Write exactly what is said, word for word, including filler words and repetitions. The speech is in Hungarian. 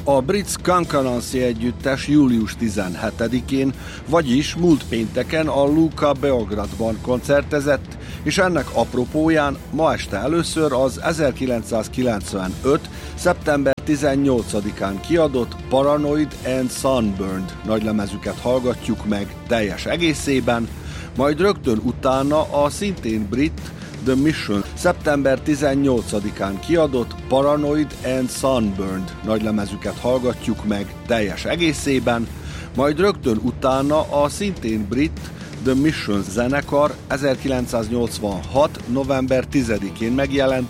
A brit Skankanansi együttes július tizenhetedikén, vagyis múlt pénteken a Luka Beogradban koncertezett, és ennek apropóján ma este először az ezerkilencszázkilencvenöt. szeptember tizennyolcadikán kiadott Paranoid and Sunburned nagylemezüket hallgatjuk meg teljes egészében, majd rögtön utána a szintén brit The Mission szeptember tizennyolcadikán kiadott Paranoid and Sunburned nagylemezüket hallgatjuk meg teljes egészében, majd rögtön utána a szintén brit The Mission zenekar ezerkilencszáznyolcvanhat. november tizedikén megjelent